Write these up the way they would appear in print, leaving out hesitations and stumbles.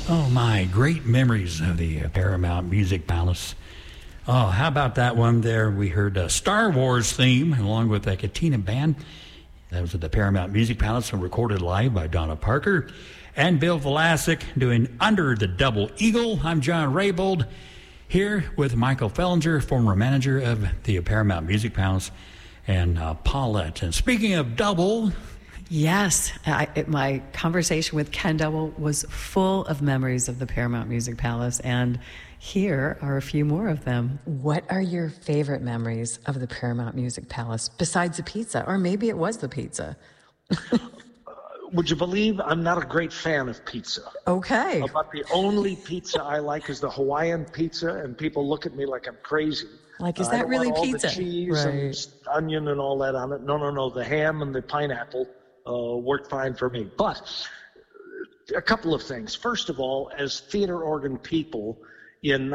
Oh my, great memories of the Paramount Music Palace. Oh, how about that one there? We heard a Star Wars theme along with the Katina Band. That was at the Paramount Music Palace and recorded live by Donna Parker. And Bill Vlasic doing Under the Double Eagle. I'm John Raybould here with Michael Fellinger, former manager of the Paramount Music Palace, and Paulette. And speaking of double... Yes, my conversation with Ken Double was full of memories of the Paramount Music Palace, and here are a few more of them. What are your favorite memories of the Paramount Music Palace, besides the pizza? Or maybe it was the pizza. Would you believe I'm not a great fan of pizza? Okay. About the only pizza I like is the Hawaiian pizza, and people look at me like I'm crazy. Like, is that really pizza? The cheese and onion and all that on it. No. The ham and the pineapple worked fine for me. But a couple of things. First of all, as theater organ people, in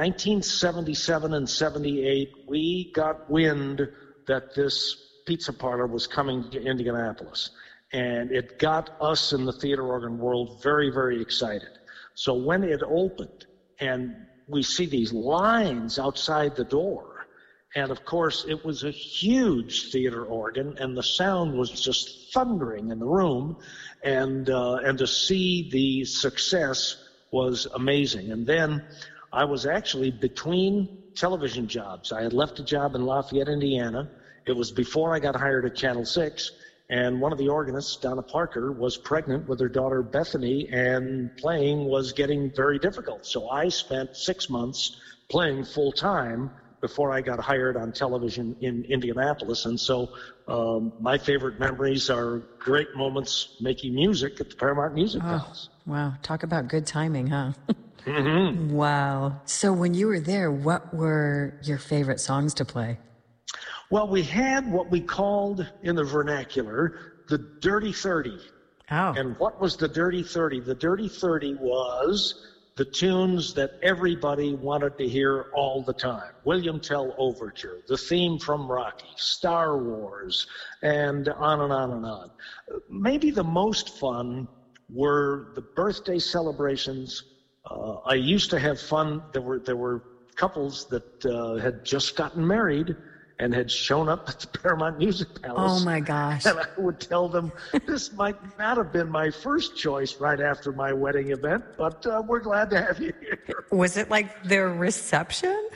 1977 and 78, we got wind that this pizza parlor was coming to Indianapolis. And it got us in the theater organ world very, very excited. So when it opened and we see these lines outside the door, and of course it was a huge theater organ and the sound was just thundering in the room, and to see the success was amazing. And then I was actually between television jobs. I had left a job in Lafayette, Indiana. It was before I got hired at Channel 6. And one of the organists, Donna Parker, was pregnant with her daughter Bethany, and playing was getting very difficult. So I spent 6 months playing full-time before I got hired on television in Indianapolis. And so my favorite memories are great moments making music at the Paramount Music Palace. Wow. Talk about good timing, huh? Mm-hmm. Wow. So when you were there, what were your favorite songs to play? Well, we had what we called in the vernacular the Dirty 30. Oh. And what was the Dirty 30? The Dirty 30 was the tunes that everybody wanted to hear all the time. William Tell Overture, the theme from Rocky, Star Wars, and on and on and on. Maybe the most fun were the birthday celebrations. I used to have fun. There were couples that had just gotten married and had shown up at the Paramount Music Palace. Oh, my gosh. And I would tell them, this might not have been my first choice right after my wedding event, but we're glad to have you here. Was it like their reception?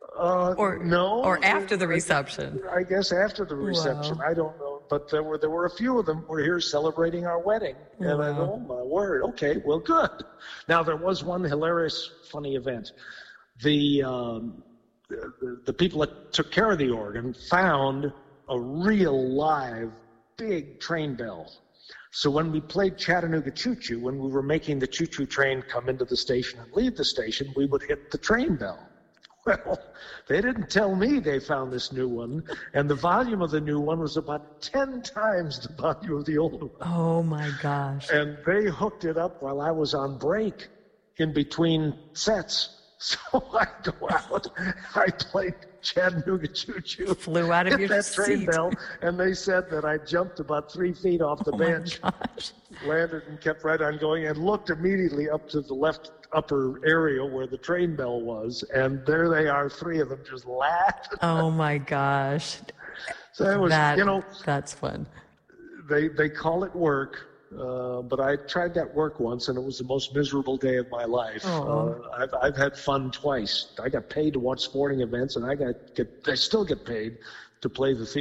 Or no. Or after the reception? I guess after the reception. Wow. I don't know. But there were a few of them who were here celebrating our wedding. And I go, oh, my word. Okay, well, good. Now, there was one hilarious, funny event. The people that took care of the organ found a real live big train bell. So when we played Chattanooga Choo Choo, when we were making the choo-choo train come into the station and leave the station, we would hit the train bell. Well, they didn't tell me they found this new one, and the volume of the new one was about 10 times the volume of the old one. Oh, my gosh. And they hooked it up while I was on break in between sets. So I go out, I played Chattanooga Choo Choo. Flew out of your that seat. Train bell, and they said that I jumped about 3 feet off the bench, landed and kept right on going, and looked immediately up to the left upper area where the train bell was, and there they are, 3 of them just laughing. Oh my gosh. So it was, that's fun. They call it work. But I tried that work once, and it was the most miserable day of my life. I've had fun twice. I got paid to watch sporting events, and I still get paid to play the theater.